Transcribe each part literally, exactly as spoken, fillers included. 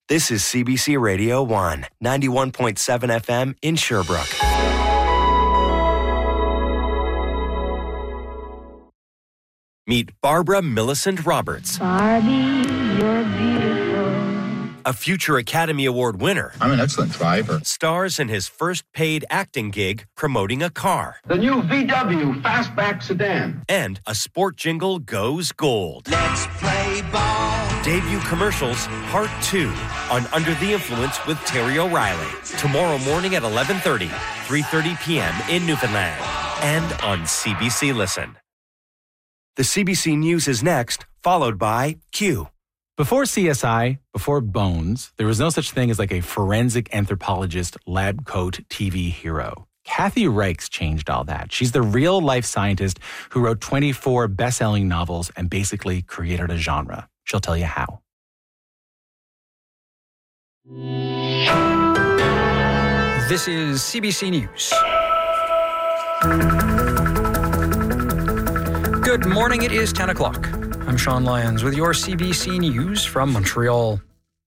This is C B C Radio one, ninety-one point seven F M in Sherbrooke. Meet Barbara Millicent Roberts. Barbie, you're beautiful. A future Academy Award winner. I'm an excellent driver. Stars in his first paid acting gig promoting a car. The new V W Fastback sedan. And a sport jingle goes gold. Let's play ball. Debut commercials, part two, on Under the Influence with Terry O'Reilly. Tomorrow morning at eleven thirty, three thirty p.m. in Newfoundland. And on C B C Listen. The C B C News is next, followed by Q. Before C S I, before Bones, there was no such thing as like a forensic anthropologist, lab coat T V hero. Kathy Reichs changed all that. She's the real-life scientist who wrote twenty-four best-selling novels and basically created a genre. She'll tell you how. This is C B C News. Good morning, it is ten o'clock. I'm Sean Lyons with your C B C News from Montreal.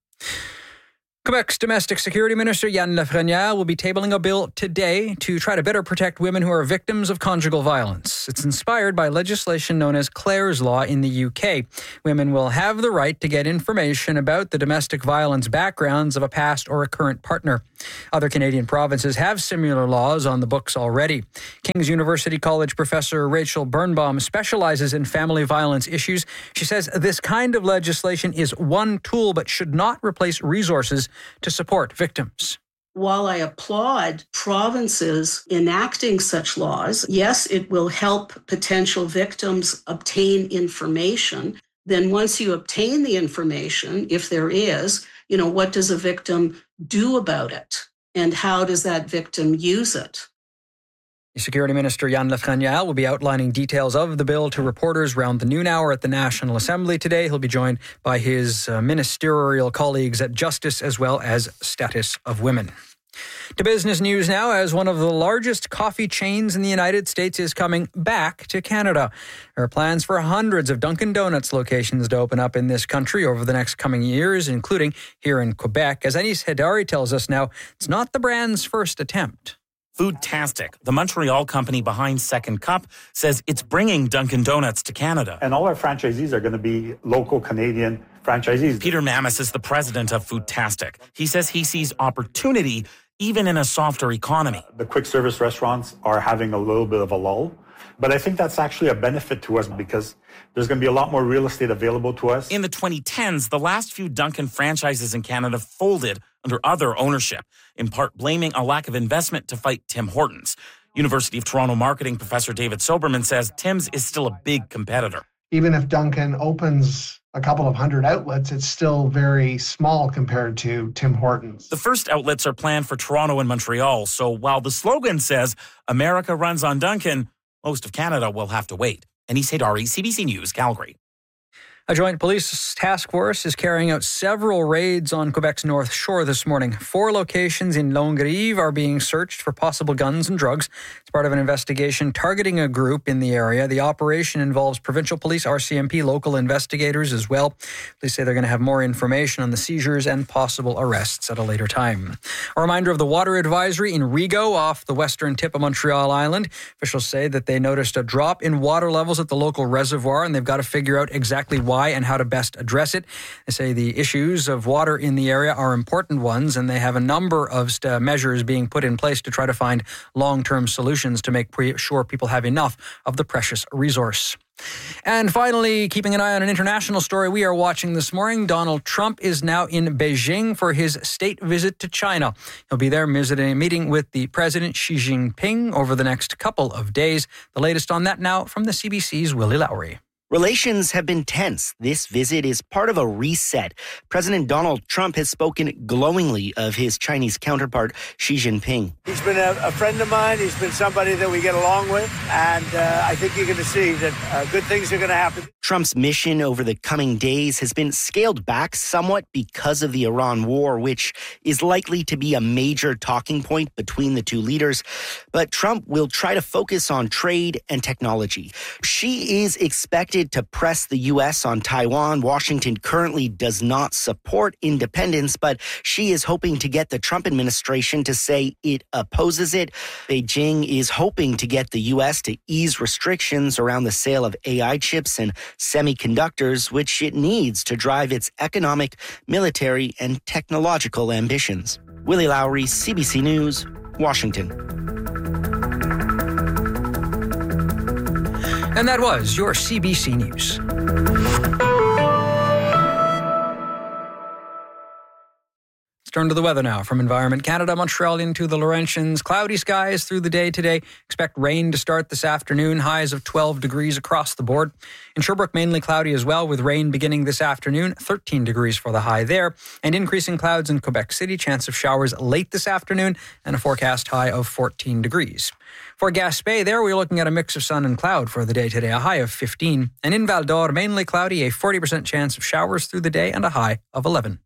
Quebec's Domestic Security Minister Yann Lafrenière will be tabling a bill today to try to better protect women who are victims of conjugal violence. It's inspired by legislation known as Clare's Law in the U K. Women will have the right to get information about the domestic violence backgrounds of a past or a current partner. Other Canadian provinces have similar laws on the books already. King's University College professor Rachel Birnbaum specializes in family violence issues. She says this kind of legislation is one tool but should not replace resources to support victims. While I applaud provinces enacting such laws, yes, it will help potential victims obtain information. Then once you obtain the information, if there is, you know, what does a victim do about it? And how does that victim use it? Security Minister Yann Lafrenière will be outlining details of the bill to reporters around the noon hour at the National Assembly today. He'll be joined by his uh, ministerial colleagues at Justice as well as Status of Women. To business news now, as one of the largest coffee chains in the United States is coming back to Canada. There are plans for hundreds of Dunkin' Donuts locations to open up in this country over the next coming years, including here in Quebec. As Anis Hedari tells us now, it's not the brand's first attempt. Foodtastic, the Montreal company behind Second Cup, says it's bringing Dunkin' Donuts to Canada. And all our franchisees are going to be local Canadian franchisees. Peter Mamis is the president of Foodtastic. He says he sees opportunity even in a softer economy. The quick service restaurants are having a little bit of a lull, but I think that's actually a benefit to us because there's going to be a lot more real estate available to us. In the twenty tens, the last few Dunkin' franchises in Canada folded under other ownership, in part blaming a lack of investment to fight Tim Hortons. University of Toronto marketing professor David Soberman says Tim's is still a big competitor. Even if Dunkin' opens a couple of hundred outlets, it's still very small compared to Tim Hortons. The first outlets are planned for Toronto and Montreal, so while the slogan says America runs on Dunkin', most of Canada will have to wait. Anis Hedari, C B C News, Calgary. A joint police task force is carrying out several raids on Quebec's North Shore this morning. Four locations in Longueuil are being searched for possible guns and drugs. It's part of an investigation targeting a group in the area. The operation involves provincial police, R C M P, local investigators as well. They say they're going to have more information on the seizures and possible arrests at a later time. A reminder of the water advisory in Rigaud off the western tip of Montreal Island. Officials say that they noticed a drop in water levels at the local reservoir and they've got to figure out exactly why and how to best address it. They say the issues of water in the area are important ones, and they have a number of st- measures being put in place to try to find long-term solutions to make pre- sure people have enough of the precious resource. And finally, keeping an eye on an international story we are watching this morning, Donald Trump is now in Beijing for his state visit to China. He'll be there visiting, meeting with the President Xi Jinping over the next couple of days. The latest on that now from the C B C's Willie Lowry. Relations have been tense. This visit is part of a reset. President Donald Trump has spoken glowingly of his Chinese counterpart, Xi Jinping. He's been a, a friend of mine. He's been somebody that we get along with. And uh, I think you're going to see that uh, good things are going to happen. Trump's mission over the coming days has been scaled back somewhat because of the Iran war, which is likely to be a major talking point between the two leaders. But Trump will try to focus on trade and technology. Xi is expected attempted to press the U S on Taiwan. Washington currently does not support independence, but she is hoping to get the Trump administration to say it opposes it. Beijing is hoping to get the U S to ease restrictions around the sale of A I chips and semiconductors, which it needs to drive its economic, military, and technological ambitions. Willie Lowry, C B C News, Washington. And that was your C B C News. Let's turn to the weather now. From Environment Canada, Montreal into the Laurentians. Cloudy skies through the day today. Expect rain to start this afternoon. Highs of twelve degrees across the board. In Sherbrooke, mainly cloudy as well, with rain beginning this afternoon. thirteen degrees for the high there. And increasing clouds in Quebec City. Chance of showers late this afternoon and a forecast high of fourteen degrees. For Gaspé, there we're looking at a mix of sun and cloud for the day today, a high of fifteen. And in Val d'Or, mainly cloudy, a forty percent chance of showers through the day and a high of eleven.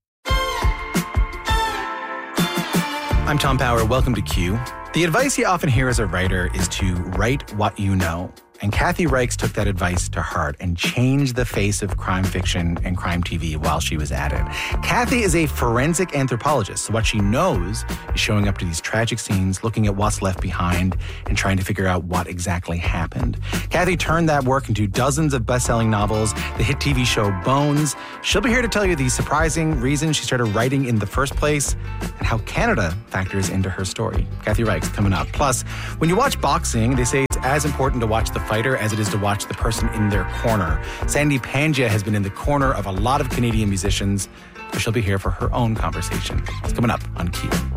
I'm Tom Power. Welcome to Q. The advice you often hear as a writer is to write what you know. And Kathy Reichs took that advice to heart and changed the face of crime fiction and crime T V while she was at it. Kathy is a forensic anthropologist, so what she knows is showing up to these tragic scenes, looking at what's left behind, and trying to figure out what exactly happened. Kathy turned that work into dozens of best-selling novels, the hit T V show Bones. She'll be here to tell you the surprising reason she started writing in the first place and how Canada factors into her story. Kathy Reichs coming up. Plus, when you watch boxing, they say it's as important to watch the fighter as it is to watch the person in their corner. Sandy Pangia has been in the corner of a lot of Canadian musicians, but she'll be here for her own conversation. It's coming up on Q.